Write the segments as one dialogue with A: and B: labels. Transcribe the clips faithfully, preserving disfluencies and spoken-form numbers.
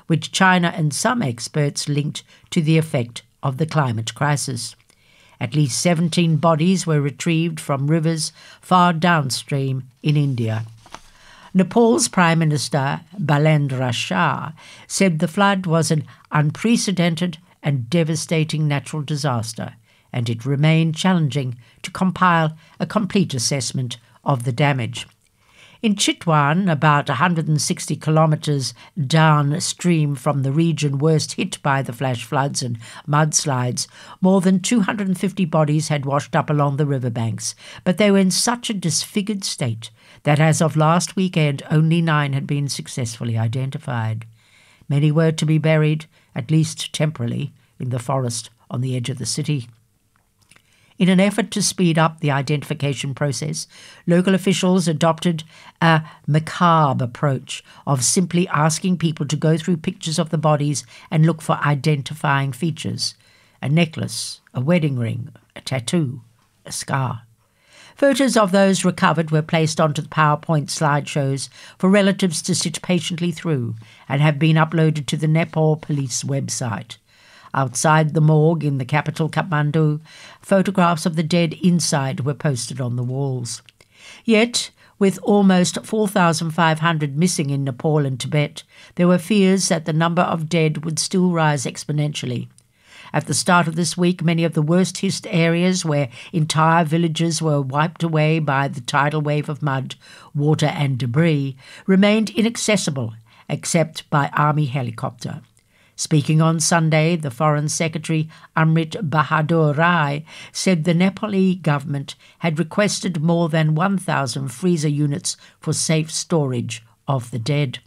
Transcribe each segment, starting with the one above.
A: which China and some experts linked to the effect of the climate crisis. At least seventeen bodies were retrieved from rivers far downstream in India. Nepal's Prime Minister Balendra Shah said the flood was an unprecedented and devastating natural disaster, and it remained challenging to compile a complete assessment of the damage. In Chitwan, about one hundred sixty kilometres downstream from the region worst hit by the flash floods and mudslides, more than two hundred fifty bodies had washed up along the riverbanks, but they were in such a disfigured state that as of last weekend only nine had been successfully identified. Many were to be buried, at least temporarily, in the forest on the edge of the city. In an effort to speed up the identification process, local officials adopted a macabre approach of simply asking people to go through pictures of the bodies and look for identifying features: a necklace, a wedding ring, a tattoo, a scar. Photos of those recovered were placed onto the PowerPoint slideshows for relatives to sit patiently through and have been uploaded to the Nepal Police website. Outside the morgue in the capital, Kathmandu, photographs of the dead inside were posted on the walls. Yet, with almost four thousand five hundred missing in Nepal and Tibet, there were fears that the number of dead would still rise exponentially. At the start of this week, many of the worst-hit areas where entire villages were wiped away by the tidal wave of mud, water and debris remained inaccessible except by army helicopter. Speaking on Sunday, the Foreign Secretary Amrit Bahadur Rai said the Nepali government had requested more than one thousand freezer units for safe storage of the dead.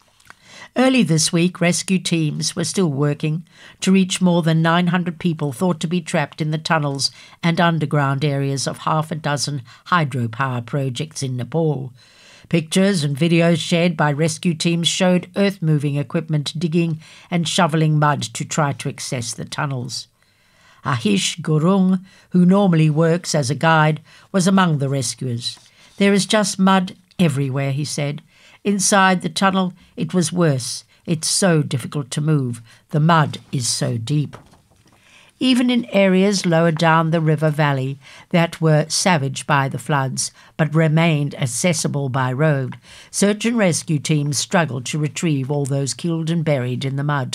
A: Early this week, rescue teams were still working to reach more than nine hundred people thought to be trapped in the tunnels and underground areas of half a dozen hydropower projects in Nepal. Pictures and videos shared by rescue teams showed earth-moving equipment digging and shoveling mud to try to access the tunnels. Ahish Gurung, who normally works as a guide, was among the rescuers. "There is just mud everywhere," he said. "Inside the tunnel, it was worse. It's so difficult to move. The mud is so deep." Even in areas lower down the river valley that were savaged by the floods but remained accessible by road, search and rescue teams struggled to retrieve all those killed and buried in the mud.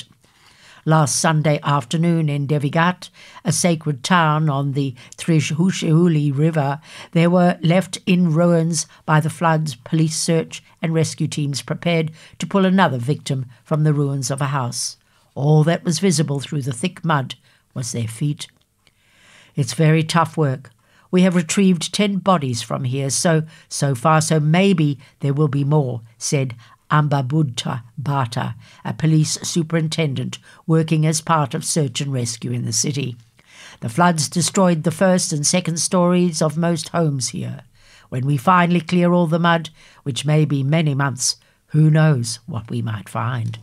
A: Last Sunday afternoon in Devighat, a sacred town on the Trishuli River, they were left in ruins by the floods. Police search and rescue teams prepared to pull another victim from the ruins of a house. All that was visible through the thick mud was their feet. "It's very tough work. We have retrieved ten bodies from here, so, so far, so maybe there will be more," said Ambabutta Bhatta, a police superintendent working as part of search and rescue in the city. "The floods destroyed the first and second stories of most homes here. When we finally clear all the mud, which may be many months, who knows what we might find."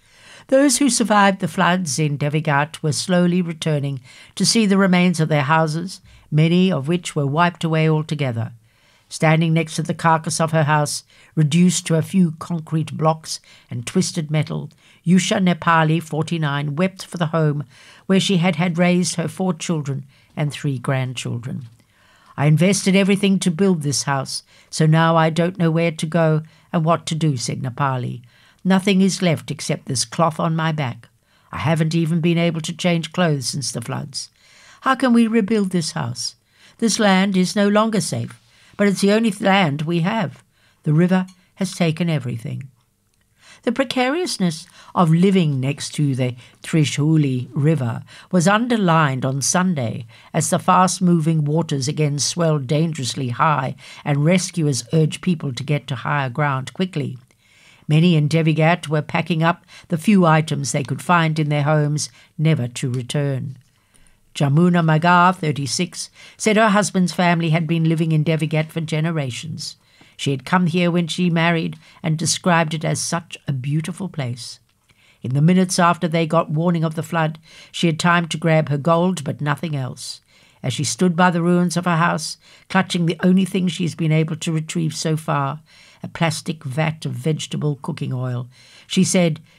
A: Those who survived the floods in Devighat were slowly returning to see the remains of their houses, many of which were wiped away altogether. Standing next to the carcass of her house, reduced to a few concrete blocks and twisted metal, Yusha Nepali, forty-nine, wept for the home where she had had raised her four children and three grandchildren. "I invested everything to build this house, so now I don't know where to go and what to do," said Nepali. "Nothing is left except this cloth on my back. I haven't even been able to change clothes since the floods. How can we rebuild this house? This land is no longer safe, but it's the only land we have. The river has taken everything." The precariousness of living next to the Trishuli River was underlined on Sunday as the fast-moving waters again swelled dangerously high and rescuers urged people to get to higher ground quickly. Many in Devighat were packing up the few items they could find in their homes, never to return. Jamuna Magar, thirty-six, said her husband's family had been living in Devighat for generations. She had come here when she married and described it as such a beautiful place. In the minutes after they got warning of the flood, she had time to grab her gold, but nothing else. As she stood by the ruins of her house, clutching the only thing she's been able to retrieve so far, a plastic vat of vegetable cooking oil, she said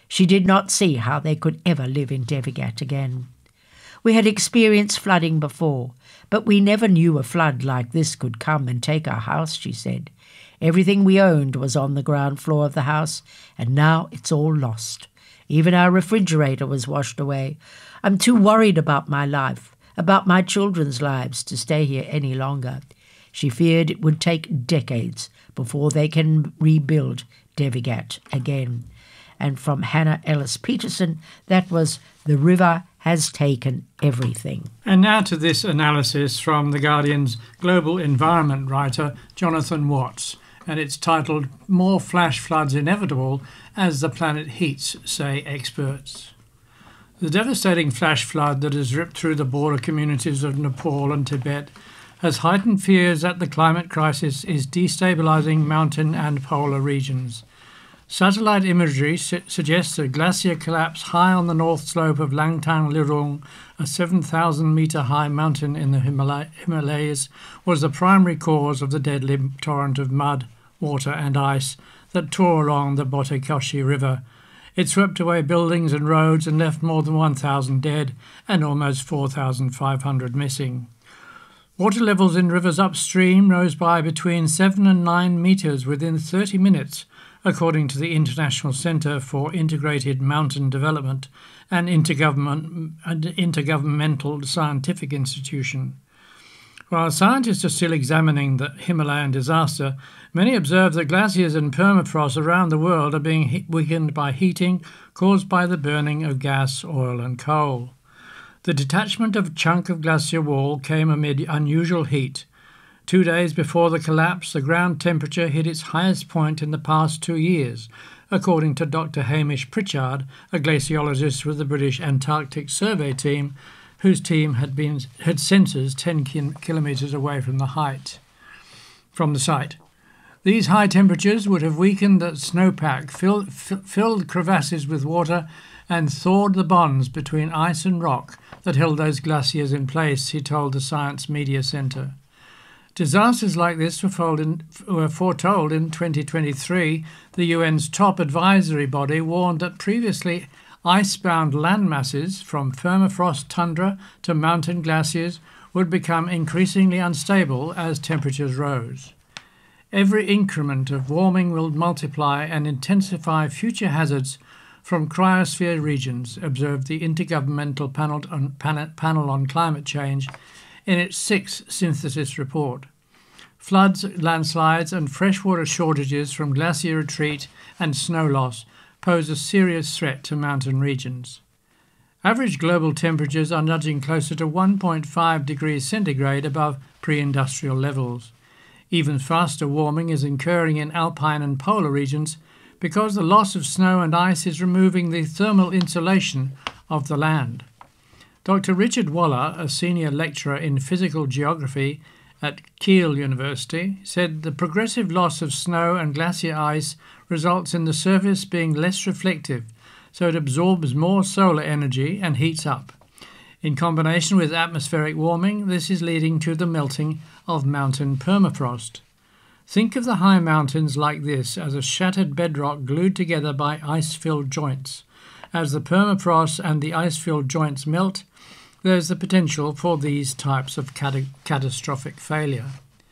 A: She did not see how they could ever live in Devigat again. We had experienced flooding before, but we never knew a flood like this could come and take our house, she said. Everything we owned was on the ground floor of the house, and now it's all lost. Even our refrigerator was washed away. I'm too worried about my life, about my children's lives, to stay here any longer. She feared it would take decades before they can rebuild Devigat again. And from Hannah Ellis Peterson, that was The River Has Taken Everything.
B: And now to this analysis from The Guardian's global environment writer, Jonathan Watts, and it's titled More Flash Floods Inevitable as the Planet Heats, Say Experts. The devastating flash flood that has ripped through the border communities of Nepal and Tibet has heightened fears that the climate crisis is destabilising mountain and polar regions. Satellite imagery su- suggests a glacier collapse high on the north slope of Langtang Lirung, a seven thousand metre high mountain in the Himalay- Himalayas, was the primary cause of the deadly torrent of mud, water and ice that tore along the Botekoshi River. It swept away buildings and roads and left more than one thousand dead and almost four thousand five hundred missing. Water levels in rivers upstream rose by between seven and nine metres within thirty minutes, according to the International Centre for Integrated Mountain Development, an intergovernment, an intergovernmental scientific institution. While scientists are still examining the Himalayan disaster, many observe that glaciers and permafrost around the world are being he- weakened by heating caused by the burning of gas, oil and coal. The detachment of a chunk of glacier wall came amid unusual heat. Two days before the collapse, the ground temperature hit its highest point in the past two years, according to Doctor Hamish Pritchard, a glaciologist with the British Antarctic Survey team, whose team had been had sensors ten kilometres away from the height, from the site. These high temperatures would have weakened the snowpack, fill, f- filled crevasses with water, and thawed the bonds between ice and rock that held those glaciers in place, he told the Science Media Centre. Disasters like this were, in, were foretold in twenty twenty-three. The U N's top advisory body warned that previously ice-bound land masses, from permafrost tundra to mountain glaciers, would become increasingly unstable as temperatures rose. Every increment of warming will multiply and intensify future hazards from cryosphere regions, observed the Intergovernmental Panel on, Panel on Climate Change in its sixth synthesis report. Floods, landslides and freshwater shortages from glacier retreat and snow loss pose a serious threat to mountain regions. Average global temperatures are nudging closer to one point five degrees centigrade above pre-industrial levels. Even faster warming is occurring in alpine and polar regions because the loss of snow and ice is removing the thermal insulation of the land. Doctor Richard Waller, a senior lecturer in physical geography at Keele University, said the progressive loss of snow and glacier ice results in the surface being less reflective, so it absorbs more solar energy and heats up. In combination with atmospheric warming, this is leading to the melting of mountain permafrost. Think of the high mountains like this as a shattered bedrock glued together by ice-filled joints. As the permafrost and the ice-filled joints melt, there's the potential for these types of cat- catastrophic failure.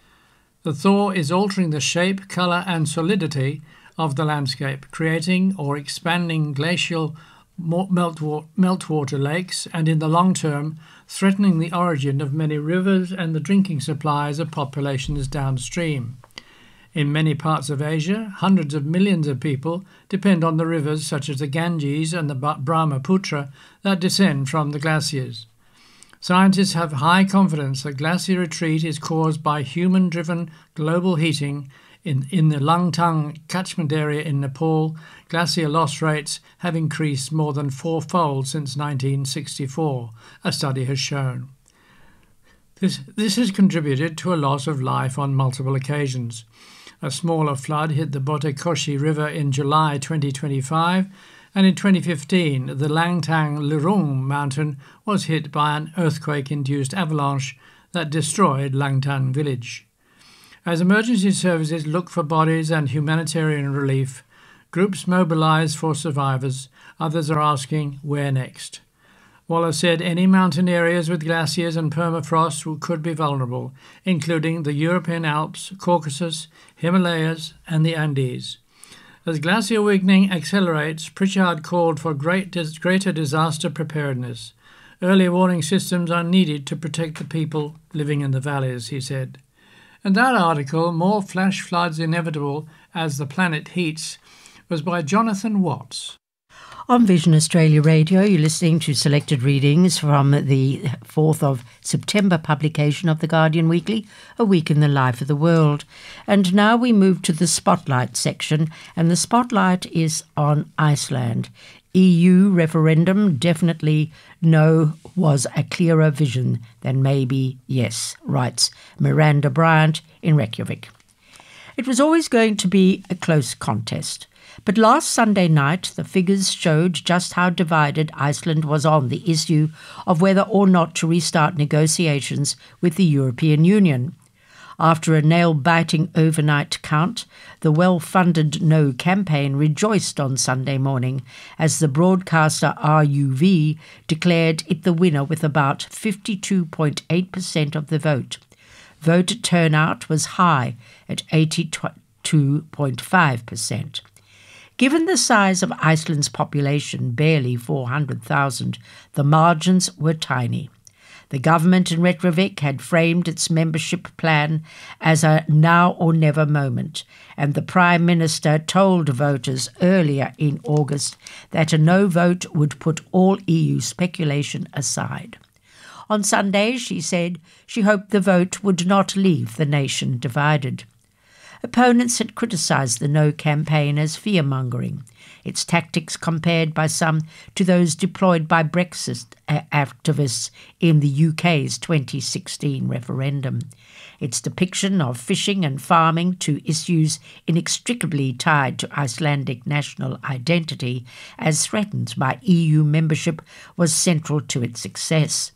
B: The thaw is altering the shape, colour and solidity of the landscape, creating or expanding glacial meltwater, meltwater lakes, and in the long term, threatening the origin of many rivers and the drinking supplies of populations downstream. In many parts of Asia, hundreds of millions of people depend on the rivers such as the Ganges and the Brahmaputra that descend from the glaciers. Scientists have high confidence that glacier retreat is caused by human-driven global heating. In, in the Langtang catchment area in Nepal, glacier loss rates have increased more than fourfold since nineteen sixty-four, a study has shown. This, this has contributed to a loss of life on multiple occasions. A smaller flood hit the Botekoshi River in July twenty twenty-five, and in twenty fifteen the Langtang Lirung mountain was hit by an earthquake-induced avalanche that destroyed Langtang village. As emergency services look for bodies and humanitarian relief, Groups mobilised for survivors. Others are asking, where next? Wallace said any mountain areas with glaciers and permafrost could be vulnerable, including the European Alps, Caucasus, Himalayas and the Andes. As glacier weakening accelerates, Pritchard called for great dis- greater disaster preparedness. Early warning systems are needed to protect the people living in the valleys, he said. And that article, More Flash Floods Inevitable as the Planet Heats, was by Jonathan Watts.
A: On Vision Australia Radio, you're listening to selected readings from the fourth of September publication of The Guardian Weekly, A Week in the Life of the World. And now we move to the Spotlight section, and the Spotlight is on Iceland. E U referendum, definitely no was a clearer vision than maybe yes, writes Miranda Bryant in Reykjavik. It was always going to be a close contest. But last Sunday night, the figures showed just how divided Iceland was on the issue of whether or not to restart negotiations with the European Union. After a nail-biting overnight count, the well-funded No campaign rejoiced on Sunday morning as the broadcaster R U V declared it the winner with about fifty-two point eight percent of the vote. Vote turnout was high at eighty-two point five percent. Given the size of Iceland's population, barely four hundred thousand, the margins were tiny. The government in Reykjavik had framed its membership plan as a now-or-never moment, and the Prime Minister told voters earlier in August that a no vote would put all E U speculation aside. On Sunday, she said she hoped the vote would not leave the nation divided. Opponents had criticised the No campaign as fear-mongering, its tactics compared by some to those deployed by Brexit activists in the U K's twenty sixteen referendum. Its depiction of fishing and farming, two issues inextricably tied to Icelandic national identity, as threatened by E U membership, was central to its success.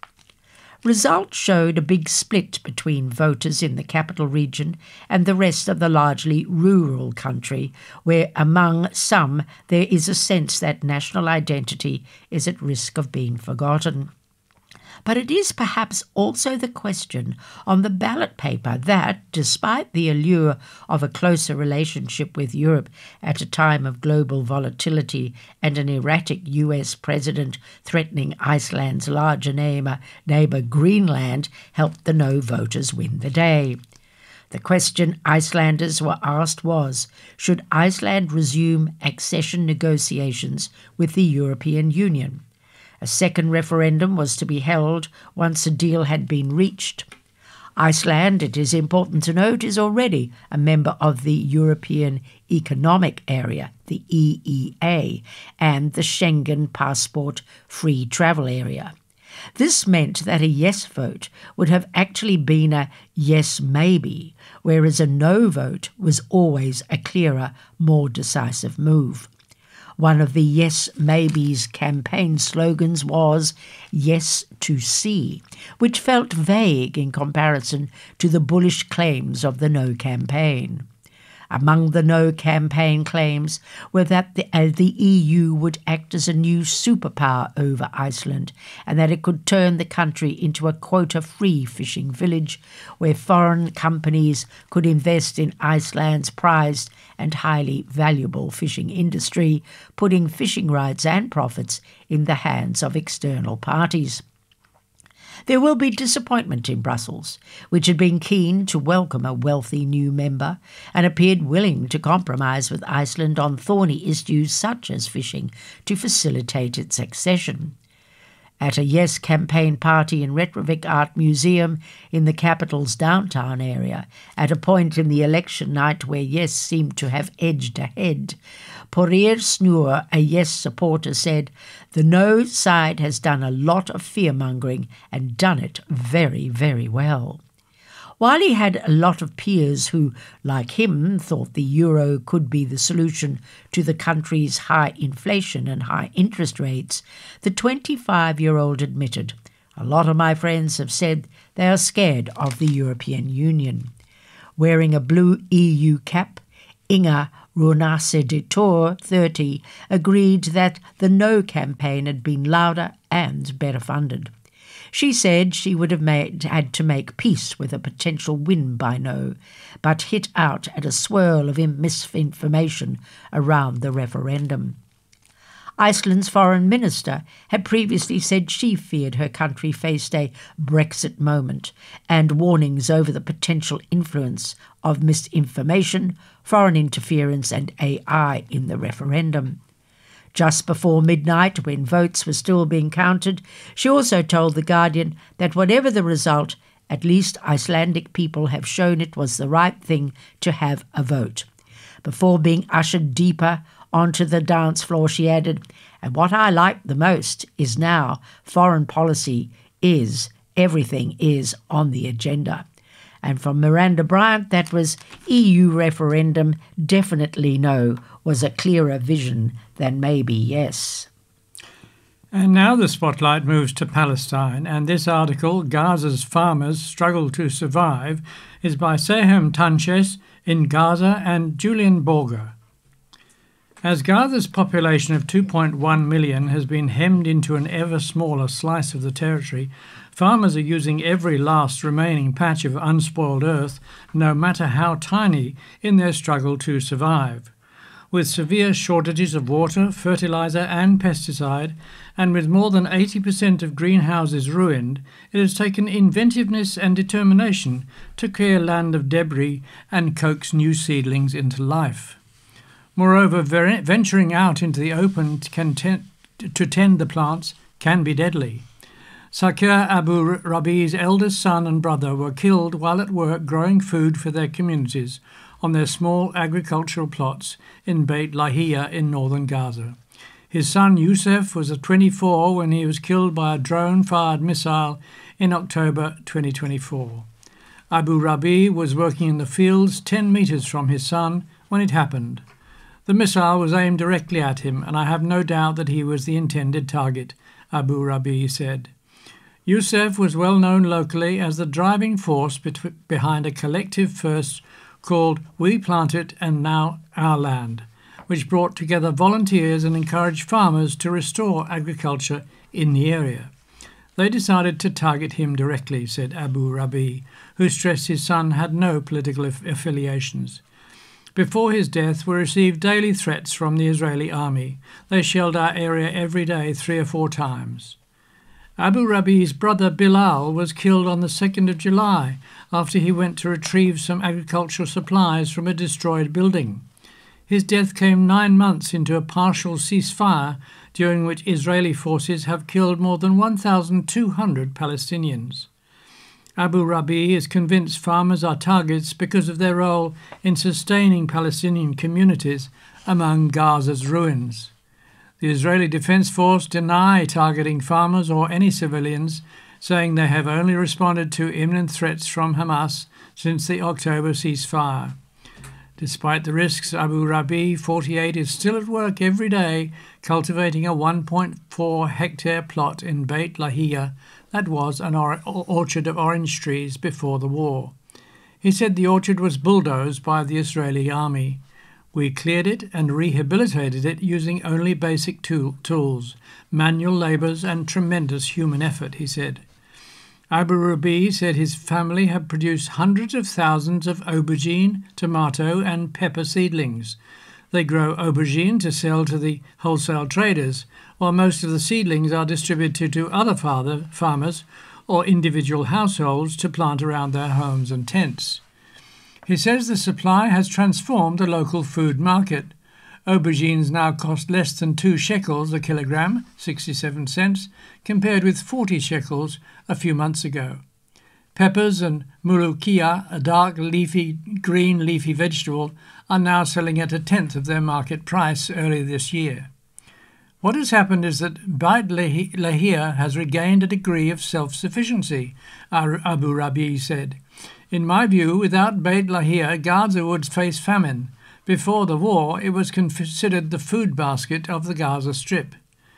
A: Results showed a big split between voters in the capital region and the rest of the largely rural country, where among some there is a sense that national identity is at risk of being forgotten. But it is perhaps also the question on the ballot paper that, despite the allure of a closer relationship with Europe at a time of global volatility and an erratic U S president threatening Iceland's larger neighbour, neighbour Greenland, helped the no voters win the day. The question Icelanders were asked was, should Iceland resume accession negotiations with the European Union? A second referendum was to be held once a deal had been reached. Iceland, it is important to note, is already a member of the European Economic Area, the E E A, and the Schengen Passport Free Travel Area. This meant that a yes vote would have actually been a yes maybe, whereas a no vote was always a clearer, more decisive move. One of the Yes Maybes campaign slogans was Yes to See, which felt vague in comparison to the bullish claims of the No campaign. Among the No campaign claims were that the, uh, the E U would act as a new superpower over Iceland and that it could turn the country into a quota-free fishing village where foreign companies could invest in Iceland's prized and highly valuable fishing industry, putting fishing rights and profits in the hands of external parties. There will be disappointment in Brussels, which had been keen to welcome a wealthy new member and appeared willing to compromise with Iceland on thorny issues such as fishing to facilitate its accession. At a Yes campaign party in Reykjavik Art Museum in the capital's downtown area, at a point in the election night where Yes seemed to have edged ahead, Porir Snur, a Yes supporter, said, "The No side has done a lot of fear-mongering and done it very, very well." While he had a lot of peers who, like him, thought the euro could be the solution to the country's high inflation and high interest rates, the twenty-five-year-old admitted, "A lot of my friends have said they are scared of the European Union." Wearing a blue E U cap, Inga Runa Seditor, thirty, agreed that the No campaign had been louder and better funded. She said she would have made, had to make peace with a potential win by No, but hit out at a swirl of misinformation around the referendum. Iceland's foreign minister had previously said she feared her country faced a Brexit moment and warnings over the potential influence of misinformation, foreign interference and A I in the referendum. Just before midnight, when votes were still being counted, she also told The Guardian that whatever the result, at least Icelandic people have shown it was the right thing to have a vote. Before being ushered deeper onto the dance floor, she added, "And what I like the most is now foreign policy is, everything is on the agenda." And from Miranda Bryant, that was E U referendum, definitely no, was a clearer vision than maybe yes.
B: And now the spotlight moves to Palestine, and this article, Gaza's Farmers Struggle to Survive, is by Sehem Tanches in Gaza and Julian Borger. As Gaza's population of two point one million has been hemmed into an ever smaller slice of the territory, farmers are using every last remaining patch of unspoiled earth, no matter how tiny, in their struggle to survive. With severe shortages of water, fertilizer and pesticide, and with more than eighty percent of greenhouses ruined, it has taken inventiveness and determination to clear land of debris and coax new seedlings into life. Moreover, venturing out into the open to tend the plants can be deadly. Sakir Abu Rabi's eldest son and brother were killed while at work growing food for their communities on their small agricultural plots in Beit Lahia in northern Gaza. His son Youssef was twenty-four when he was killed by a drone-fired missile in October twenty twenty-four. Abu Rabi was working in the fields ten metres from his son when it happened. The missile was aimed directly at him, and I have no doubt that he was the intended target, Abu Rabi said. Youssef was well known locally as the driving force bet- behind a collective first called We Plant It and Now Our Land, which brought together volunteers and encouraged farmers to restore agriculture in the area. They decided to target him directly, said Abu Rabi, who stressed his son had no political aff- affiliations. Before his death, we received daily threats from the Israeli army. They shelled our area every day, three or four times. Abu Rabi's brother Bilal was killed on the second of July after he went to retrieve some agricultural supplies from a destroyed building. His death came nine months into a partial ceasefire during which Israeli forces have killed more than one thousand two hundred Palestinians. Abu Rabi is convinced farmers are targets because of their role in sustaining Palestinian communities among Gaza's ruins. The Israeli Defense Force deny targeting farmers or any civilians, saying they have only responded to imminent threats from Hamas since the October ceasefire. Despite the risks, Abu Rabi, forty-eight, is still at work every day cultivating a one point four hectare plot in Beit Lahia that was an or- orchard of orange trees before the war. He said the orchard was bulldozed by the Israeli army. We cleared it and rehabilitated it using only basic tool- tools, manual labours and tremendous human effort, he said. Abu Rabi said his family have produced hundreds of thousands of aubergine, tomato and pepper seedlings. They grow aubergine to sell to the wholesale traders, while most of the seedlings are distributed to other father, farmers or individual households to plant around their homes and tents. He says the supply has transformed the local food market. Aubergines now cost less than two shekels a kilogram, sixty-seven cents, compared with forty shekels a few months ago. Peppers and mulukia, a dark leafy, green leafy vegetable, are now selling at a tenth of their market price earlier this year. What has happened is that Beit Lahia has regained a degree of self-sufficiency, Abu Rabi said. In my view, without Beit Lahia, Gaza would face famine. Before the war, it was considered the food basket of the Gaza Strip.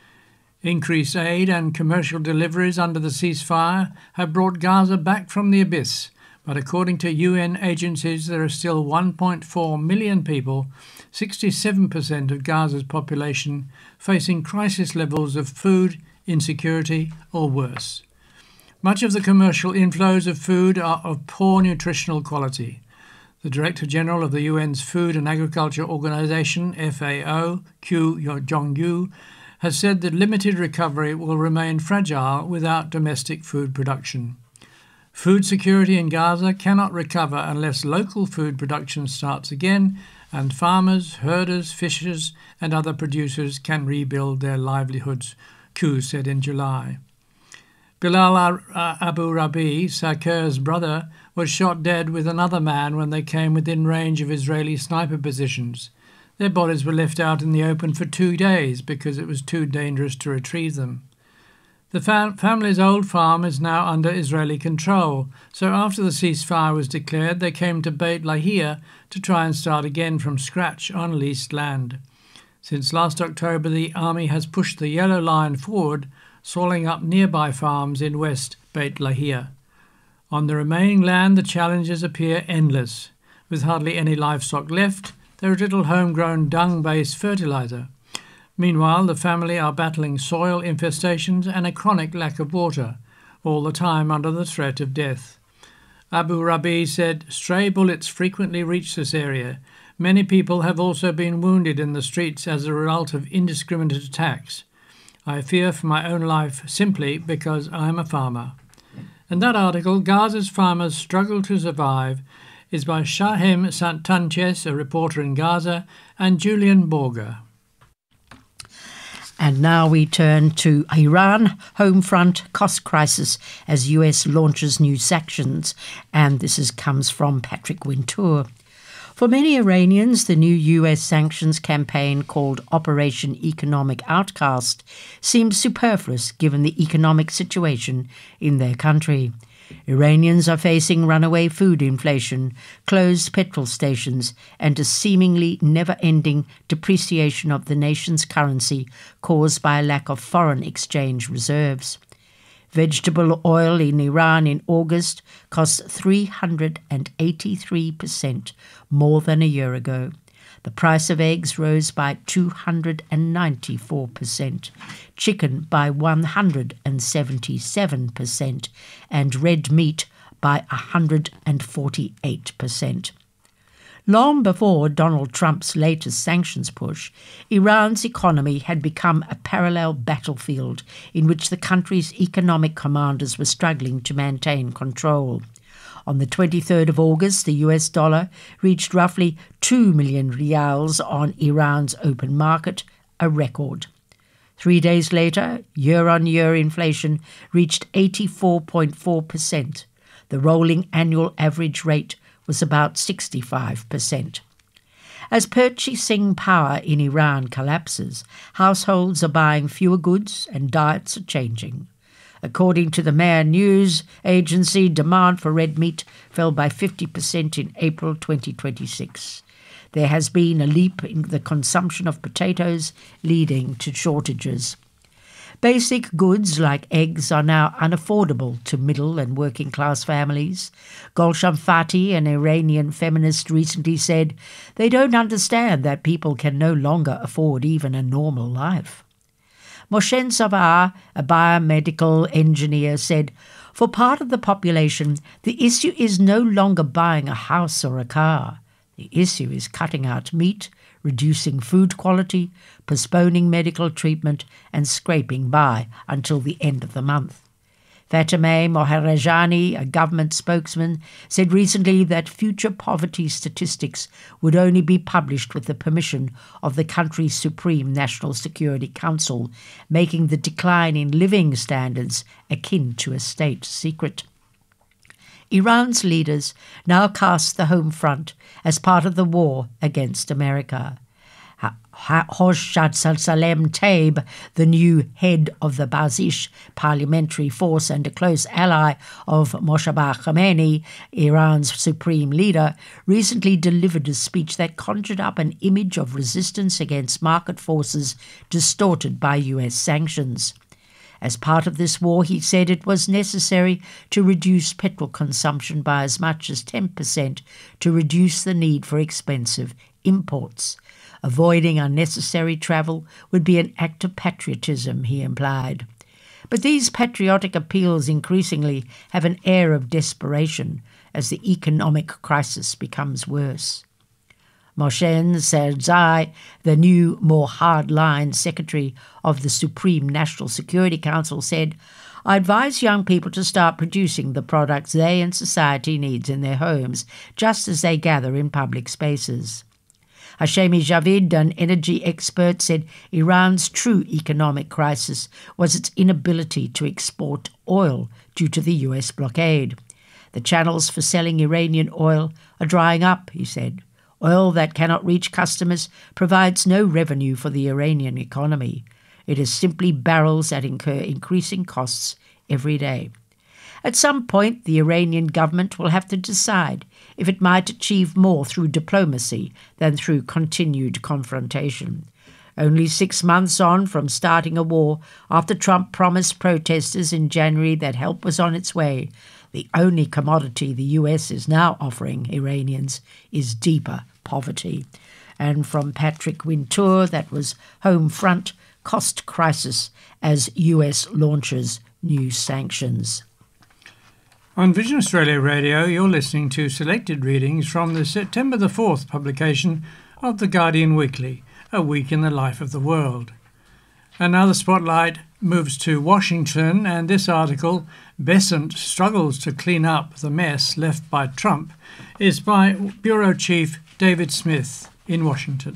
B: Increased aid and commercial deliveries under the ceasefire have brought Gaza back from the abyss, But according to U N agencies, there are still one point four million people, sixty-seven percent of Gaza's population, facing crisis levels of food insecurity or worse. Much of the commercial inflows of food are of poor nutritional quality. The Director General of the U N's Food and Agriculture Organization, F A O, Kyu Jong-yu, has said that limited recovery will remain fragile without domestic food production. Food security in Gaza cannot recover unless local food production starts again and farmers, herders, fishers and other producers can rebuild their livelihoods, Kyu said in July. Bilal Abu Rabi, Saker's brother, was shot dead with another man when they came within range of Israeli sniper positions. Their bodies were left out in the open for two days because it was too dangerous to retrieve them. The fam- family's old farm is now under Israeli control, so after the ceasefire was declared, they came to Beit Lahia to try and start again from scratch on leased land. Since last October, the army has pushed the Yellow Line forward, swallowing up nearby farms in West Beit Lahia. On the remaining land, the challenges appear endless. With hardly any livestock left, there is little homegrown dung-based fertilizer. Meanwhile, the family are battling soil infestations and a chronic lack of water, all the time under the threat of death. Abu Rabi said, "Stray bullets frequently reach this area. Many people have also been wounded in the streets as a result of indiscriminate attacks. I fear for my own life simply because I am a farmer." And that article, Gaza's Farmers Struggle to Survive, is by Shahem Santanches, a reporter in Gaza, and Julian Borger.
A: And now we turn to Iran, home front, cost crisis as U S launches new sanctions. And this is, comes from Patrick Wintour. For many Iranians, the new U S sanctions campaign called Operation Economic Outcast seems superfluous given the economic situation in their country. Iranians are facing runaway food inflation, closed petrol stations, and a seemingly never-ending depreciation of the nation's currency caused by a lack of foreign exchange reserves. Vegetable oil in Iran in August cost three hundred eighty-three percent more than a year ago. The price of eggs rose by two hundred ninety-four percent, chicken by one hundred seventy-seven percent, and red meat by one hundred forty-eight percent. Long before Donald Trump's latest sanctions push, Iran's economy had become a parallel battlefield in which the country's economic commanders were struggling to maintain control. On the twenty-third of August, the U S dollar reached roughly two million rials on Iran's open market, a record. Three days later, year-on-year inflation reached eighty-four point four percent. The rolling annual average rate was about sixty-five percent. As purchasing power in Iran collapses, households are buying fewer goods and diets are changing. According to the Mehr News Agency, demand for red meat fell by fifty percent in April twenty twenty-six. There has been a leap in the consumption of potatoes, leading to shortages. Basic goods like eggs are now unaffordable to middle and working class families. Golshan Fatih, an Iranian feminist, recently said they don't understand that people can no longer afford even a normal life. Moshen Savar, a biomedical engineer, said, "For part of the population, the issue is no longer buying a house or a car. The issue is cutting out meat, reducing food quality, postponing medical treatment, and scraping by until the end of the month." Fatemeh Moharajani, a government spokesman, said recently that future poverty statistics would only be published with the permission of the country's Supreme National Security Council, making the decline in living standards akin to a state secret. Iran's leaders now cast the home front as part of the war against America. Hojjat Salem Taib, the new head of the Bazish parliamentary force and a close ally of Moshabah Khomeini, Iran's supreme leader, recently delivered a speech that conjured up an image of resistance against market forces distorted by U S sanctions. As part of this war, he said it was necessary to reduce petrol consumption by as much as ten percent to reduce the need for expensive imports. Avoiding unnecessary travel would be an act of patriotism, he implied. But these patriotic appeals increasingly have an air of desperation as the economic crisis becomes worse. Mohsen Zerzai, the new, more hard-line secretary of the Supreme National Security Council, said, "I advise young people to start producing the products they and society needs in their homes, just as they gather in public spaces." Hashemi Javid, an energy expert, said Iran's true economic crisis was its inability to export oil due to the U S blockade. The channels for selling Iranian oil are drying up, he said. Oil that cannot reach customers provides no revenue for the Iranian economy. It is simply barrels that incur increasing costs every day. At some point, the Iranian government will have to decide if it might achieve more through diplomacy than through continued confrontation. Only six months on from starting a war, after Trump promised protesters in January that help was on its way, the only commodity the U S is now offering Iranians is deeper poverty. And from Patrick Wintour, that was Home Front, cost crisis as U S launches new sanctions.
B: On Vision Australia Radio, you're listening to selected readings from the September the fourth publication of The Guardian Weekly, A Week in the Life of the World. And now the spotlight moves to Washington, and this article, Bessent Struggles to Clean Up the Mess Left by Trump, is by Bureau Chief David Smith in Washington.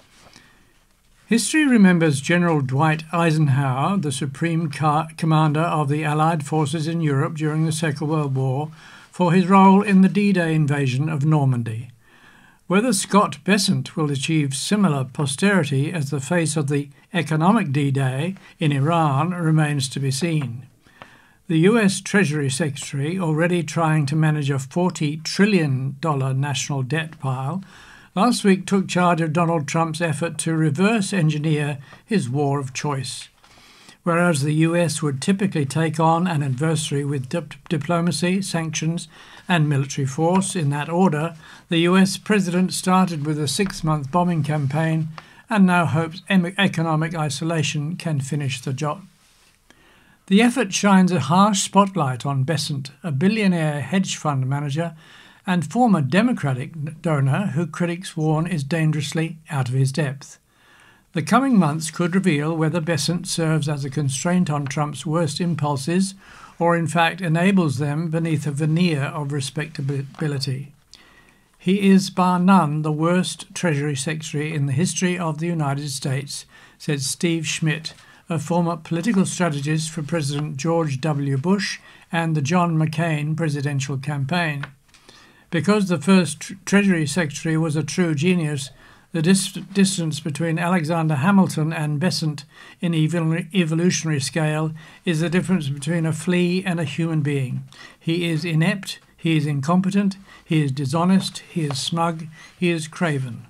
B: History remembers General Dwight Eisenhower, the supreme car- commander of the Allied forces in Europe during the Second World War, for his role in the D-Day invasion of Normandy. Whether Scott Bessent will achieve similar posterity as the face of the economic D-Day in Iran remains to be seen. The U S Treasury Secretary, already trying to manage a forty trillion dollars national debt pile, last week took charge of Donald Trump's effort to reverse engineer his war of choice. Whereas the U S would typically take on an adversary with dip- diplomacy, sanctions, and military force in that order, the U S president started with a six-month bombing campaign and now hopes em- economic isolation can finish the job. The effort shines a harsh spotlight on Bessent, a billionaire hedge fund manager and former Democratic donor who critics warn is dangerously out of his depth. The coming months could reveal whether Bessent serves as a constraint on Trump's worst impulses or in fact enables them beneath a veneer of respectability. He is bar none the worst Treasury Secretary in the history of the United States, said Steve Schmidt, a former political strategist for President George W. Bush and the John McCain presidential campaign. Because the first tr- Treasury Secretary was a true genius, the dis- distance between Alexander Hamilton and Bessent in evol- evolutionary scale is the difference between a flea and a human being. He is inept, he is incompetent, he is dishonest, he is smug, he is craven.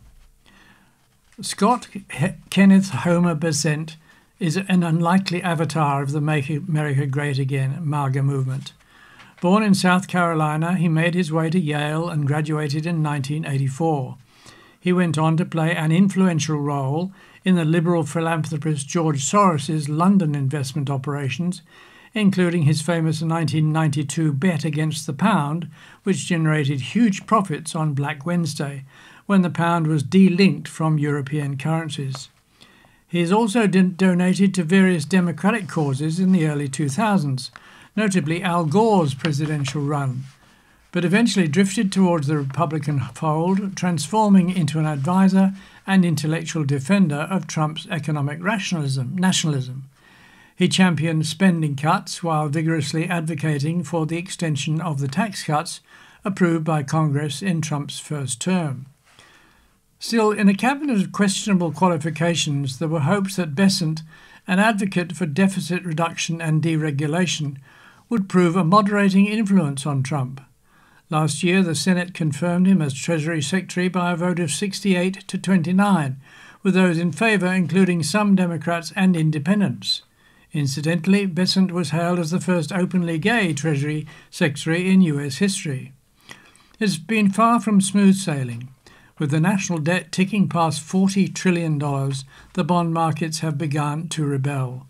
B: Scott H- Kenneth Homer Bessent is an unlikely avatar of the Make America Great Again MAGA movement. Born in South Carolina, he made his way to Yale and graduated in nineteen eighty-four. He went on to play an influential role in the liberal philanthropist George Soros's London investment operations, including his famous nineteen ninety-two bet against the pound, which generated huge profits on Black Wednesday, when the pound was delinked from European currencies. He has also don- donated to various democratic causes in the early two thousands, notably Al Gore's presidential run, but eventually drifted towards the Republican fold, transforming into an advisor and intellectual defender of Trump's economic rationalism, nationalism. He championed spending cuts while vigorously advocating for the extension of the tax cuts approved by Congress in Trump's first term. Still, in a cabinet of questionable qualifications, there were hopes that Bessent, an advocate for deficit reduction and deregulation, would prove a moderating influence on Trump. Last year, the Senate confirmed him as Treasury Secretary by a vote of sixty-eight to twenty-nine, with those in favour including some Democrats and independents. Incidentally, Bessent was hailed as the first openly gay Treasury Secretary in U S history. It's been far from smooth sailing. With the national debt ticking past forty trillion dollars, the bond markets have begun to rebel.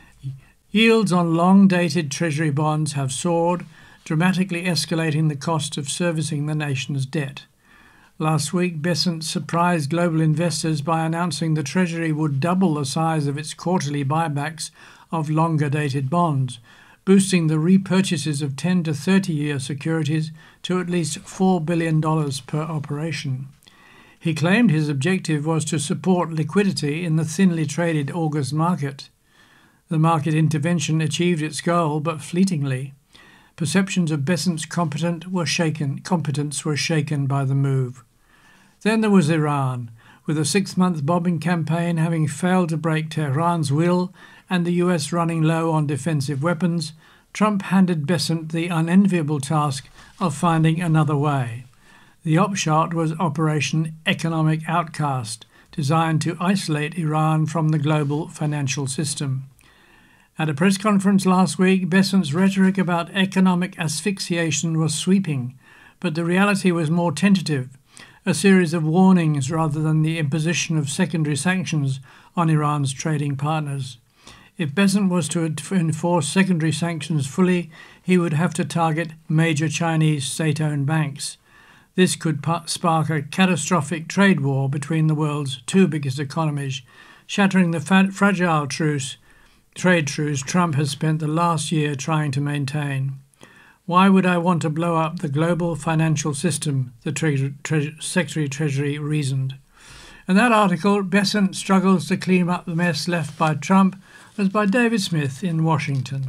B: Yields on long-dated Treasury bonds have soared, dramatically escalating the cost of servicing the nation's debt. Last week, Bessent surprised global investors by announcing the Treasury would double the size of its quarterly buybacks of longer-dated bonds, boosting the repurchases of ten to thirty-year securities to at least four billion dollars per operation. He claimed his objective was to support liquidity in the thinly traded August market. The market intervention achieved its goal, but fleetingly. Perceptions of Bessent's competent were shaken, competence were shaken by the move. Then there was Iran, with a six-month bombing campaign having failed to break Tehran's will and the U S running low on defensive weapons. Trump handed Bessent the unenviable task of finding another way. The upshot was Operation Economic Outcast, designed to isolate Iran from the global financial system. At a press conference last week, Bessent's rhetoric about economic asphyxiation was sweeping, but the reality was more tentative, a series of warnings rather than the imposition of secondary sanctions on Iran's trading partners. If Bessent was to enforce secondary sanctions fully, he would have to target major Chinese state-owned banks. This could spark a catastrophic trade war between the world's two biggest economies, shattering the fragile truce, trade truce Trump has spent the last year trying to maintain. Why would I want to blow up the global financial system, the tre- tre- Secretary of Treasury reasoned. In that article, Bessent struggles to clean up the mess left by Trump, as by David Smith in Washington.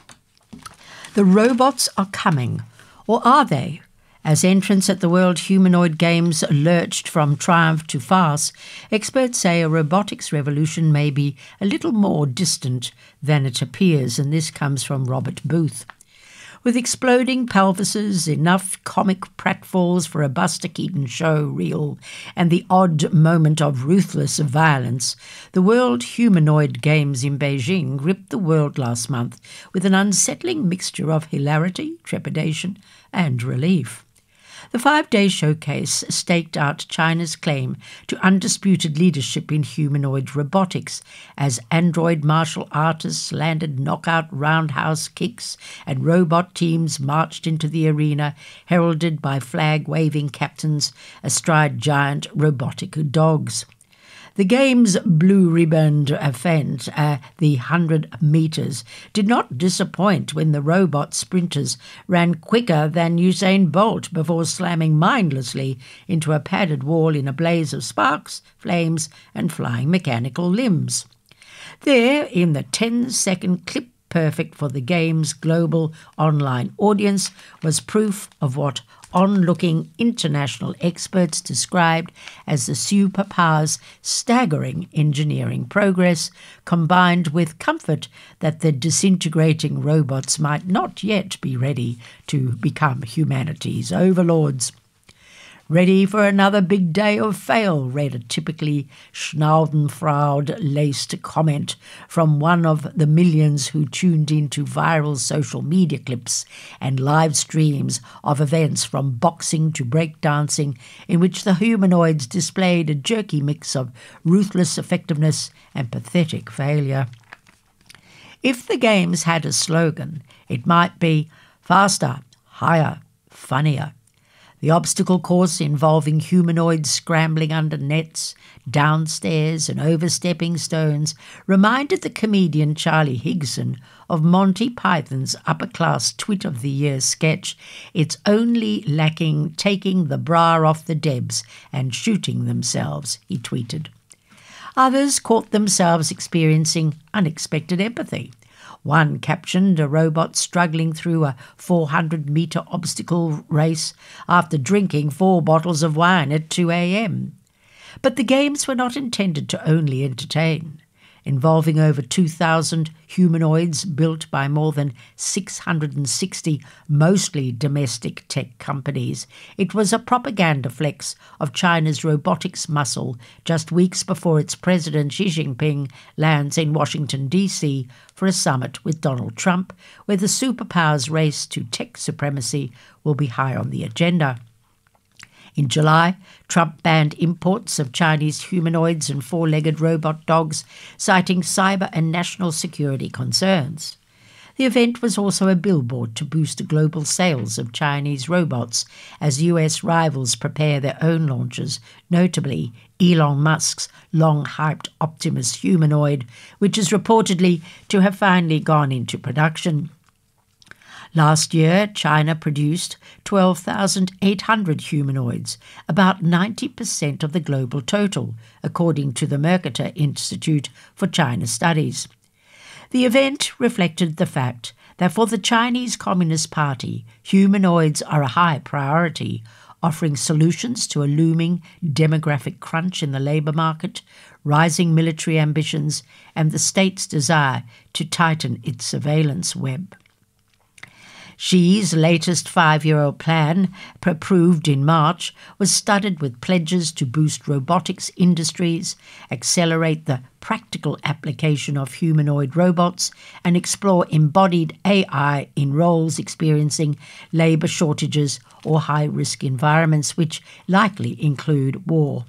A: The robots are coming, or are they? As entrants at the World Humanoid Games lurched from triumph to farce, experts say a robotics revolution may be a little more distant than it appears, and this comes from Robert Booth. With exploding pelvises, enough comic pratfalls for a Buster Keaton show reel, and the odd moment of ruthless violence, the World Humanoid Games in Beijing gripped the world last month with an unsettling mixture of hilarity, trepidation, and relief. The five-day showcase staked out China's claim to undisputed leadership in humanoid robotics as android martial artists landed knockout roundhouse kicks and robot teams marched into the arena, heralded by flag-waving captains astride giant robotic dogs. The game's blue-ribboned event, uh, the one hundred metres, did not disappoint when the robot sprinters ran quicker than Usain Bolt before slamming mindlessly into a padded wall in a blaze of sparks, flames and flying mechanical limbs. There, in the ten-second clip perfect for the game's global online audience, was proof of what onlooking international experts described as the superpower's staggering engineering progress, combined with comfort that the disintegrating robots might not yet be ready to become humanity's overlords. Ready for another big day of fail, read a typically Schadenfreude-laced comment from one of the millions who tuned into viral social media clips and live streams of events from boxing to breakdancing, in which the humanoids displayed a jerky mix of ruthless effectiveness and pathetic failure. If the games had a slogan, it might be faster, higher, funnier. The obstacle course, involving humanoids scrambling under nets, downstairs and overstepping stones, reminded the comedian Charlie Higson of Monty Python's upper-class Twit of the Year sketch, "It's only lacking taking the bra off the Debs and shooting themselves," he tweeted. Others caught themselves experiencing unexpected empathy. One captioned a robot struggling through a four hundred metre obstacle race after drinking four bottles of wine at two a.m. But the games were not intended to only entertain. involving over two thousand humanoids built by more than six hundred sixty mostly domestic tech companies. It was a propaganda flex of China's robotics muscle just weeks before its president Xi Jinping lands in Washington, D C for a summit with Donald Trump, where the superpowers' race to tech supremacy will be high on the agenda. In July, Trump banned imports of Chinese humanoids and four-legged robot dogs, citing cyber and national security concerns. The event was also a billboard to boost global sales of Chinese robots as U S rivals prepare their own launches, notably Elon Musk's long-hyped Optimus humanoid, which is reportedly to have finally gone into production. Last year, China produced twelve thousand eight hundred humanoids, about ninety percent of the global total, according to the Mercator Institute for China Studies. The event reflected the fact that for the Chinese Communist Party, humanoids are a high priority, offering solutions to a looming demographic crunch in the labour market, rising military ambitions, and the state's desire to tighten its surveillance web. Xi's latest five-year plan, approved in March, was studded with pledges to boost robotics industries, accelerate the practical application of humanoid robots, and explore embodied A I in roles experiencing labour shortages or high-risk environments, which likely include war.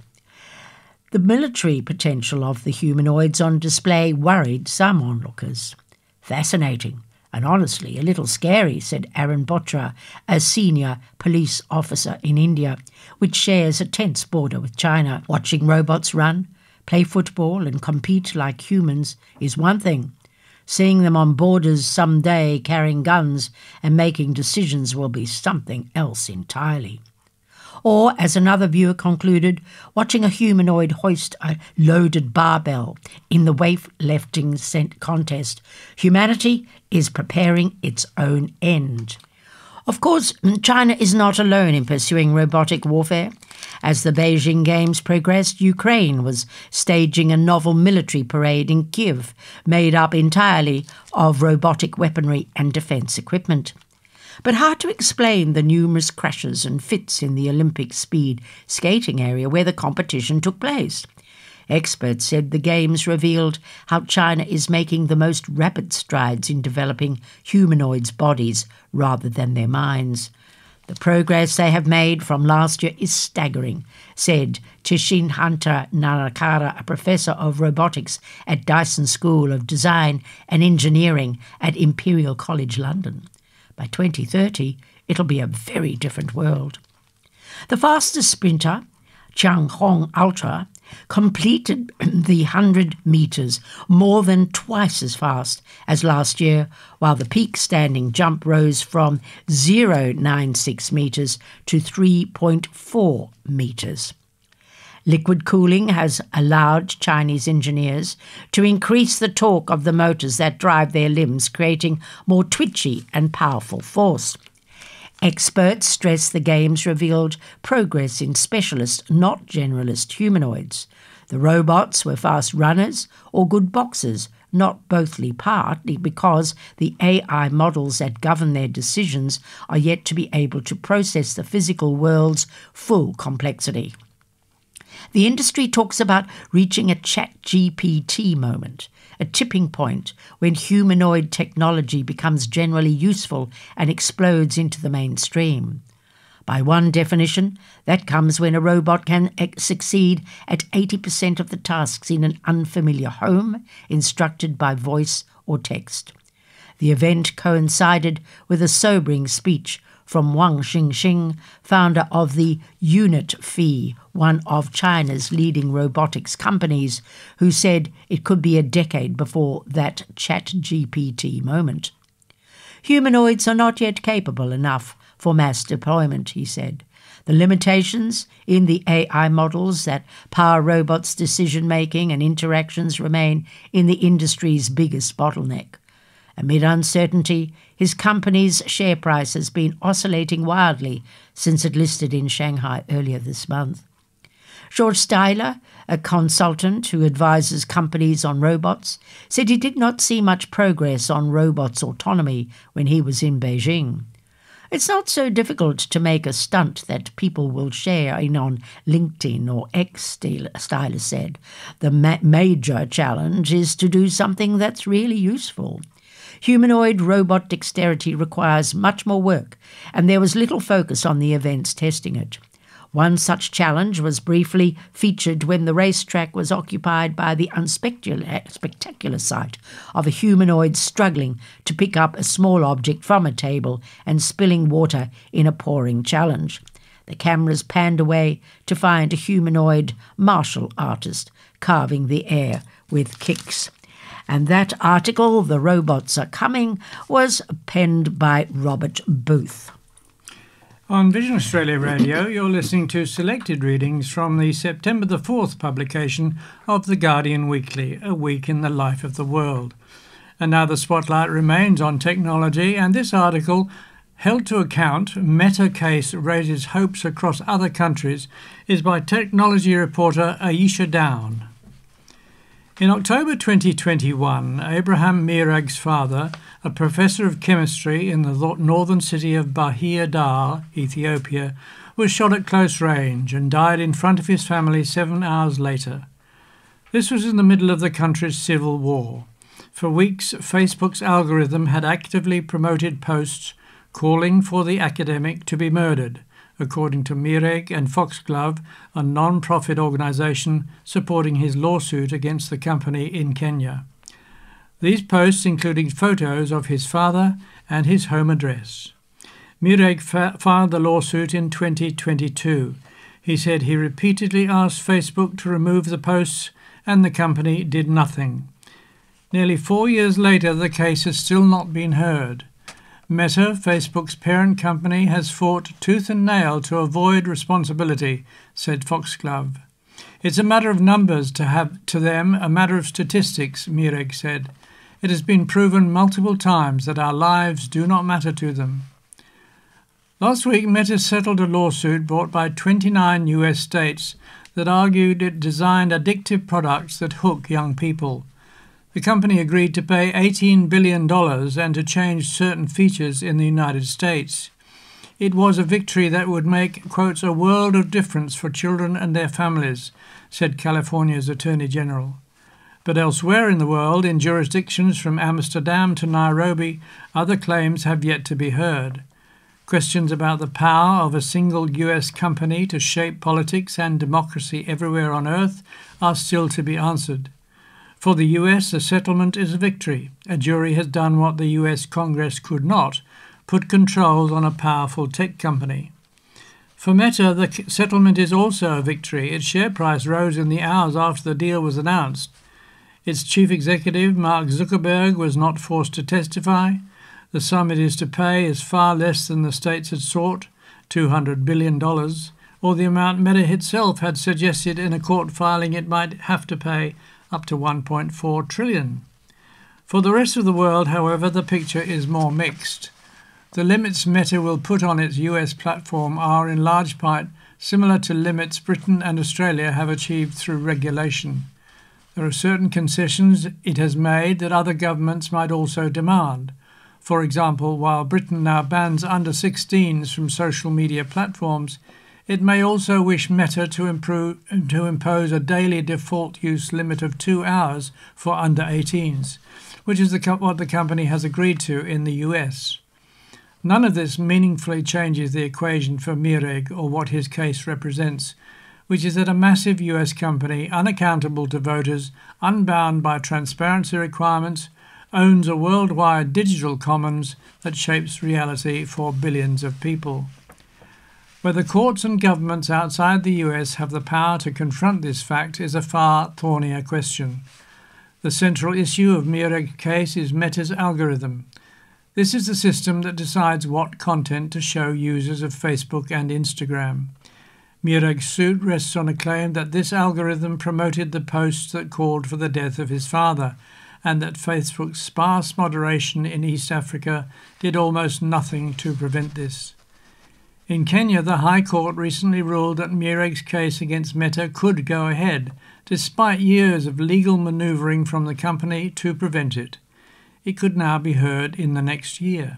A: The military potential of the humanoids on display worried some onlookers. Fascinating. And honestly, a little scary, said Arun Botra, a senior police officer in India, which shares a tense border with China. Watching robots run, play football and compete like humans is one thing. Seeing them on borders someday carrying guns and making decisions will be something else entirely. Or, as another viewer concluded, watching a humanoid hoist a loaded barbell in the weightlifting contest, humanity is preparing its own end. Of course, China is not alone in pursuing robotic warfare. As the Beijing Games progressed, Ukraine was staging a novel military parade in Kyiv, made up entirely of robotic weaponry and defence equipment. But how to explain the numerous crashes and fits in the Olympic speed skating area where the competition took place? Experts said the Games revealed how China is making the most rapid strides in developing humanoids' bodies rather than their minds. The progress they have made from last year is staggering, said Tishin Hunter Narakara, a professor of robotics at Dyson School of Design and Engineering at Imperial College London. By twenty thirty, it'll be a very different world. The fastest sprinter, Chang Hong Ultra, completed the one hundred metres more than twice as fast as last year, while the peak standing jump rose from zero point nine six metres to three point four metres. Liquid cooling has allowed Chinese engineers to increase the torque of the motors that drive their limbs, creating more twitchy and powerful force. Experts stress the Games revealed progress in specialist, not generalist humanoids. The robots were fast runners or good boxers, not bothly, partly because the A I models that govern their decisions are yet to be able to process the physical world's full complexity. The industry talks about reaching a ChatGPT moment, a tipping point when humanoid technology becomes generally useful and explodes into the mainstream. By one definition, that comes when a robot can ex- succeed at eighty percent of the tasks in an unfamiliar home, instructed by voice or text. The event coincided with a sobering speech from Wang Xingxing, founder of the Unit-Fee, one of China's leading robotics companies, who said it could be a decade before that ChatGPT moment. Humanoids are not yet capable enough for mass deployment, he said. The limitations in the A I models that power robots' decision-making and interactions remain in the industry's biggest bottleneck. Amid uncertainty, his company's share price has been oscillating wildly since it listed in Shanghai earlier this month. George Steiler, a consultant who advises companies on robots, said he did not see much progress on robots' autonomy when he was in Beijing. It's not so difficult to make a stunt that people will share in on LinkedIn or X, Steiler said. The ma- major challenge is to do something that's really useful. Humanoid robot dexterity requires much more work, and there was little focus on the events testing it. One such challenge was briefly featured when the racetrack was occupied by the unspectacular sight of a humanoid struggling to pick up a small object from a table and spilling water in a pouring challenge. The cameras panned away to find a humanoid martial artist carving the air with kicks. And that article, "The Robots Are Coming," was penned by Robert Booth.
B: On Vision Australia Radio, you're listening to selected readings from the September the fourth publication of The Guardian Weekly, A Week in the Life of the World. And now the spotlight remains on technology, and this article, "Held to Account, Meta Case Raises Hopes Across Other Countries," is by technology reporter Aisha Down. In October twenty twenty-one, Abraham Mirag's father, a professor of chemistry in the northern city of Bahir Dar, Ethiopia, was shot at close range and died in front of his family seven hours later. This was in the middle of the country's civil war. For weeks, Facebook's algorithm had actively promoted posts calling for the academic to be murdered, according to Mirag and Foxglove, a non-profit organisation supporting his lawsuit against the company in Kenya. These posts included photos of his father and his home address. Mirag fa- filed the lawsuit in twenty twenty-two. He said he repeatedly asked Facebook to remove the posts and the company did nothing. Nearly four years later, the case has still not been heard. Meta, Facebook's parent company, has fought tooth and nail to avoid responsibility, said Foxglove. It's a matter of numbers to have to them, a matter of statistics, Mirag said. It has been proven multiple times that our lives do not matter to them. Last week, Meta settled a lawsuit brought by twenty-nine U S states that argued it designed addictive products that hook young people. The company agreed to pay eighteen billion dollars and to change certain features in the United States. It was a victory that would make, quotes, a world of difference for children and their families, said California's Attorney General. But elsewhere in the world, in jurisdictions from Amsterdam to Nairobi, other claims have yet to be heard. Questions about the power of a single U S company to shape politics and democracy everywhere on earth are still to be answered. For the U S, the settlement is a victory. A jury has done what the U S Congress could not, put controls on a powerful tech company. For Meta, the settlement is also a victory. Its share price rose in the hours after the deal was announced. Its chief executive, Mark Zuckerberg, was not forced to testify. The sum it is to pay is far less than the states had sought, two hundred billion dollars, or the amount Meta itself had suggested in a court filing it might have to pay, up to one point four trillion dollars. For the rest of the world, however, the picture is more mixed. The limits Meta will put on its U S platform are in large part similar to limits Britain and Australia have achieved through regulation. There are certain concessions it has made that other governments might also demand. For example, while Britain now bans under sixteens from social media platforms, it may also wish Meta to, improve, to impose a daily default use limit of two hours for under eighteens, which is the, what the company has agreed to in the U S. None of this meaningfully changes the equation for Mirag or what his case represents, which is that a massive U S company, unaccountable to voters, unbound by transparency requirements, owns a worldwide digital commons that shapes reality for billions of people. Whether courts and governments outside the U S have the power to confront this fact is a far thornier question. The central issue of Mirag's case is Meta's algorithm. This is the system that decides what content to show users of Facebook and Instagram. Mirag's suit rests on a claim that this algorithm promoted the posts that called for the death of his father, and that Facebook's sparse moderation in East Africa did almost nothing to prevent this. In Kenya, the High Court recently ruled that Mureg's case against Meta could go ahead, despite years of legal manoeuvring from the company to prevent it. It could now be heard in the next year.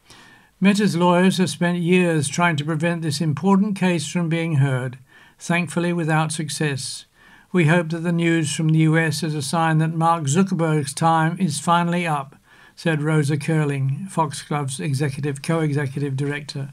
B: Meta's lawyers have spent years trying to prevent this important case from being heard, thankfully without success. We hope that the news from the U S is a sign that Mark Zuckerberg's time is finally up, said Rosa Curling, Foxglove's executive co-executive director.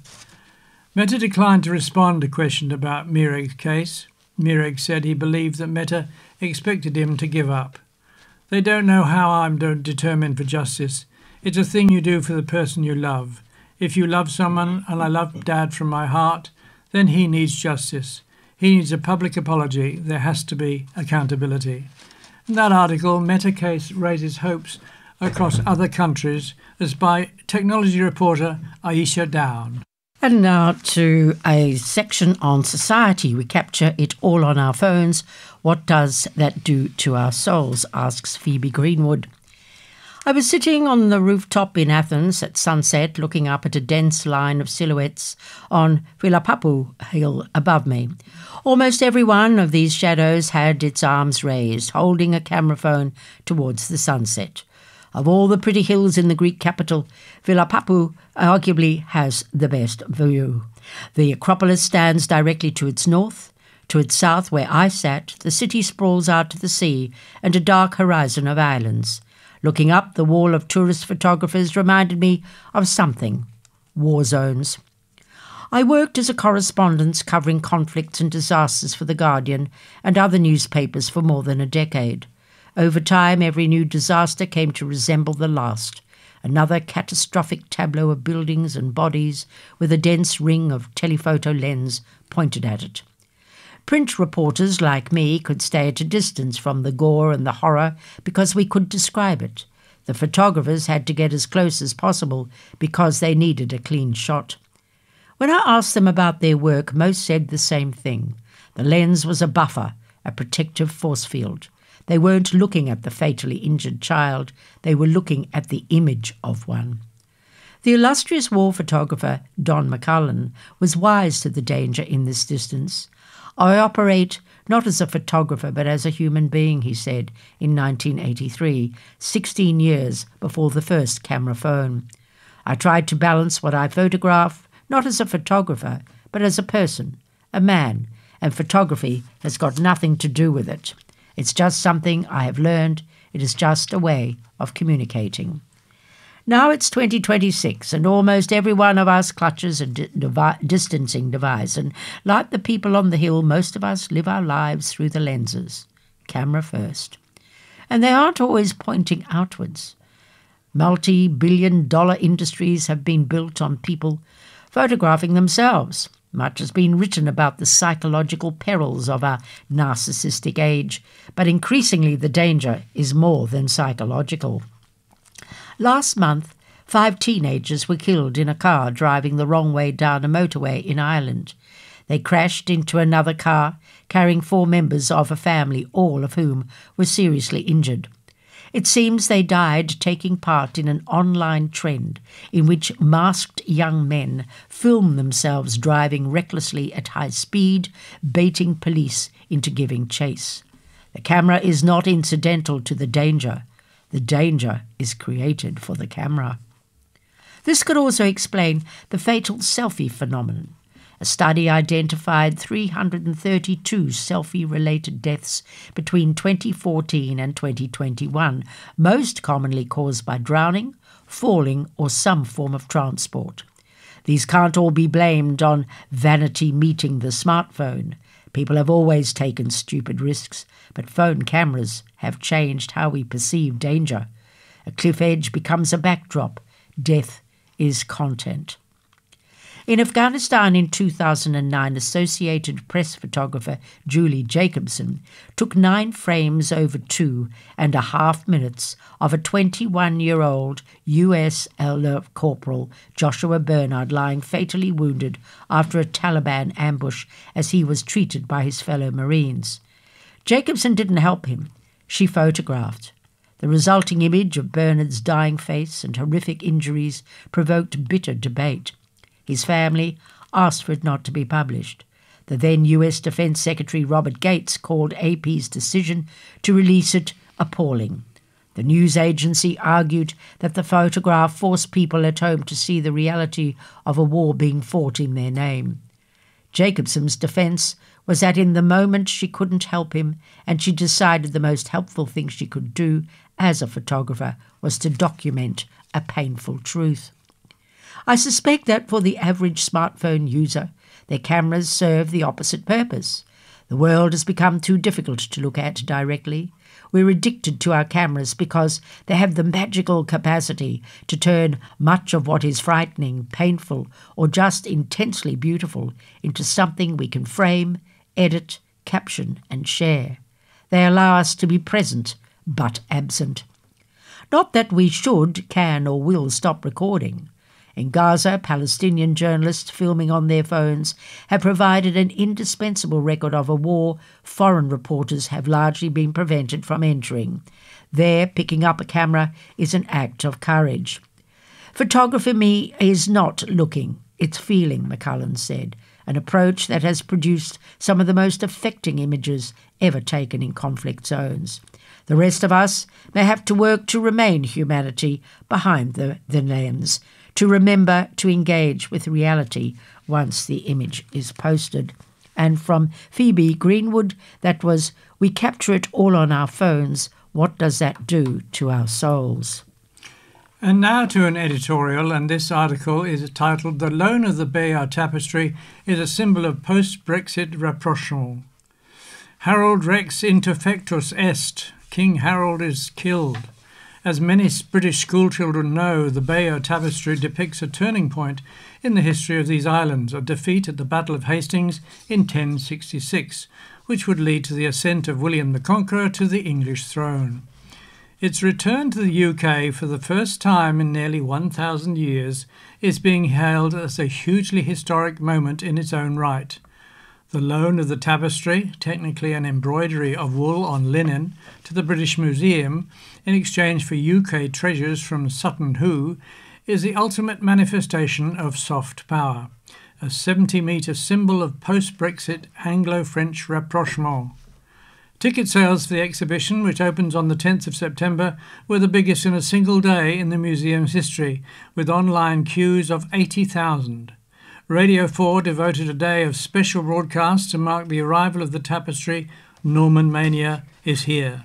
B: Meta declined to respond to questions about Mureg's case. Mureg said he believed that Meta expected him to give up. They don't know how I'm determined for justice. It's a thing you do for the person you love. If you love someone, and I love Dad from my heart, then he needs justice. He needs a public apology. There has to be accountability. In that article, Meta case raises hopes across other countries, as by technology reporter Aisha Down.
A: And now to a section on society. We capture it all on our phones. What does that do to our souls? Asks Phoebe Greenwood. I was sitting on the rooftop in Athens at sunset, looking up at a dense line of silhouettes on Philapapu Hill above me. Almost every one of these shadows had its arms raised, holding a camera phone towards the sunset. Of all the pretty hills in the Greek capital, Philapapu arguably has the best view. The Acropolis stands directly to its north. To its south, where I sat, the city sprawls out to the sea and a dark horizon of islands. Looking up, the wall of tourist photographers reminded me of something: war zones. I worked as a correspondent covering conflicts and disasters for The Guardian and other newspapers for more than a decade. Over time, every new disaster came to resemble the last, another catastrophic tableau of buildings and bodies with a dense ring of telephoto lens pointed at it. Print reporters like me could stay at a distance from the gore and the horror because we could describe it. The photographers had to get as close as possible because they needed a clean shot. When I asked them about their work, most said the same thing. The lens was a buffer, a protective force field. They weren't looking at the fatally injured child, they were looking at the image of one. The illustrious war photographer Don McCullen was wise to the danger in this distance. I operate not as a photographer but as a human being, he said in nineteen eighty-three, sixteen years before the first camera phone. I tried to balance what I photograph, not as a photographer, but as a person, a man, and photography has got nothing to do with it. It's just something I have learned. It is just a way of communicating. Now it's twenty twenty-six, and almost every one of us clutches a di- devi- distancing device, and like the people on the hill, most of us live our lives through the lenses, camera first. And they aren't always pointing outwards. Multi-billion dollar industries have been built on people photographing themselves. Much has been written about the psychological perils of our narcissistic age, but increasingly the danger is more than psychological. Last month, five teenagers were killed in a car driving the wrong way down a motorway in Ireland. They crashed into another car, carrying four members of a family, all of whom were seriously injured. It seems they died taking part in an online trend in which masked young men film themselves driving recklessly at high speed, baiting police into giving chase. The camera is not incidental to the danger. The danger is created for the camera. This could also explain the fatal selfie phenomenon. A study identified three hundred thirty-two selfie-related deaths between twenty fourteen and twenty twenty-one, most commonly caused by drowning, falling, or some form of transport. These can't all be blamed on vanity meeting the smartphone. People have always taken stupid risks, but phone cameras have changed how we perceive danger. A cliff edge becomes a backdrop. Death is content. In Afghanistan in two thousand nine, Associated Press photographer Julie Jacobson took nine frames over two and a half minutes of a twenty-one-year-old U S Corporal Joshua Bernard lying fatally wounded after a Taliban ambush as he was treated by his fellow Marines. Jacobson didn't help him. She photographed. The resulting image of Bernard's dying face and horrific injuries provoked bitter debate. His family asked for it not to be published. The then U S Defense Secretary Robert Gates called A P's decision to release it appalling. The news agency argued that the photograph forced people at home to see the reality of a war being fought in their name. Jacobson's defence was that in the moment she couldn't help him, and she decided the most helpful thing she could do as a photographer was to document a painful truth. I suspect that for the average smartphone user, their cameras serve the opposite purpose. The world has become too difficult to look at directly. We're addicted to our cameras because they have the magical capacity to turn much of what is frightening, painful, or just intensely beautiful into something we can frame, edit, caption, and share. They allow us to be present, but absent. Not that we should, can, or will stop recording. In Gaza, Palestinian journalists filming on their phones have provided an indispensable record of a war foreign reporters have largely been prevented from entering. There, picking up a camera is an act of courage. Photography me is not looking, it's feeling, McCullin said, an approach that has produced some of the most affecting images ever taken in conflict zones. The rest of us may have to work to remain humanity behind the, the lens, to remember to engage with reality once the image is posted. And from Phoebe Greenwood, that was, we capture it all on our phones. What does that do to our souls?
B: And now to an editorial, and this article is titled "The Loan of the Bayeux Tapestry is a Symbol of Post-Brexit Rapprochement." Harold Rex interfectus est. King Harold is killed. As many British schoolchildren know, the Bayeux Tapestry depicts a turning point in the history of these islands, a defeat at the Battle of Hastings in ten sixty-six, which would lead to the ascent of William the Conqueror to the English throne. Its return to the U K for the first time in nearly one thousand years is being hailed as a hugely historic moment in its own right. The loan of the tapestry, technically an embroidery of wool on linen, to the British Museum in exchange for U K treasures from Sutton Hoo, is the ultimate manifestation of soft power, a seventy-metre symbol of post-Brexit Anglo-French rapprochement. Ticket sales for the exhibition, which opens on the tenth of September, were the biggest in a single day in the museum's history, with online queues of eighty thousand. Radio four devoted a day of special broadcasts to mark the arrival of the tapestry. Norman Mania is here.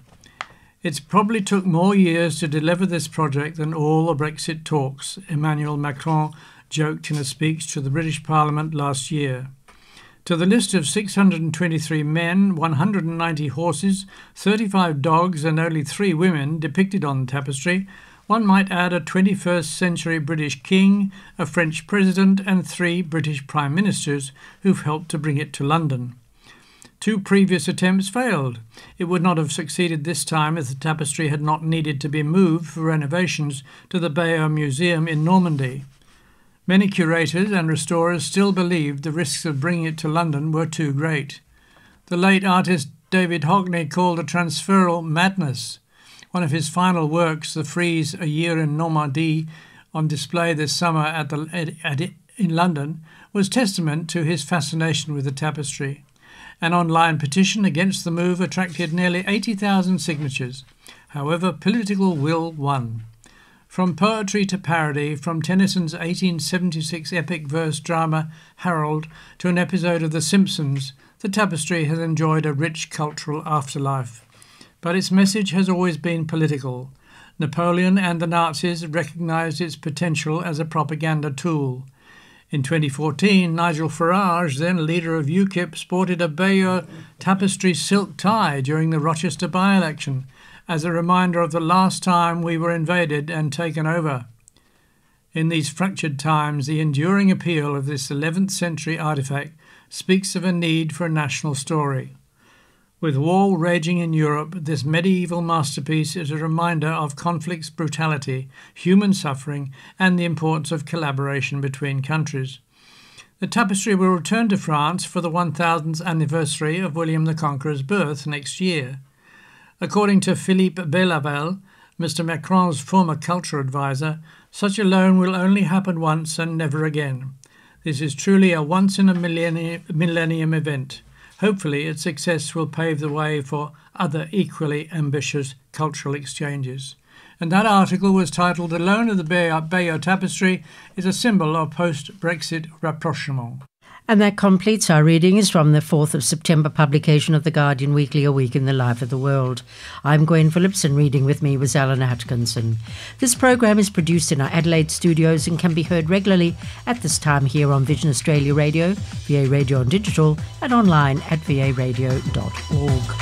B: It probably took more years to deliver this project than all the Brexit talks, Emmanuel Macron joked in a speech to the British Parliament last year. To the list of six hundred twenty-three men, one hundred ninety horses, thirty-five dogs and only three women depicted on the tapestry, one might add a twenty-first century British king, a French president and three British prime ministers who've helped to bring it to London. Two previous attempts failed. It would not have succeeded this time if the tapestry had not needed to be moved for renovations to the Bayeux Museum in Normandy. Many curators and restorers still believed the risks of bringing it to London were too great. The late artist David Hockney called the transferal madness. One of his final works, the frieze A Year in Normandy, on display this summer at the, at, in London, was testament to his fascination with the tapestry. An online petition against the move attracted nearly eighty thousand signatures. However, political will won. From poetry to parody, from Tennyson's eighteen seventy-six epic verse drama Harold to an episode of The Simpsons, the tapestry has enjoyed a rich cultural afterlife. But its message has always been political. Napoleon and the Nazis recognised its potential as a propaganda tool. In twenty fourteen, Nigel Farage, then leader of UKIP, sported a Bayeux tapestry silk tie during the Rochester by-election, as a reminder of the last time we were invaded and taken over. In these fractured times, the enduring appeal of this eleventh century artefact speaks of a need for a national story. With war raging in Europe, this medieval masterpiece is a reminder of conflict's brutality, human suffering, and the importance of collaboration between countries. The tapestry will return to France for the one thousandth anniversary of William the Conqueror's birth next year. According to Philippe Belaval, Mister Macron's former culture advisor, such a loan will only happen once and never again. This is truly a once-in-a-millennium event. Hopefully its success will pave the way for other equally ambitious cultural exchanges. And that article was titled "The Loan of the Bayeux Tapestry is a Symbol of Post-Brexit Rapprochement."
A: And that completes our readings from the fourth of September publication of The Guardian Weekly, a week in the life of the world. I'm Gwen Phillips, and reading with me was Alan Atkinson. This program is produced in our Adelaide studios and can be heard regularly at this time here on Vision Australia Radio, V A Radio on Digital, and online at v a radio dot org.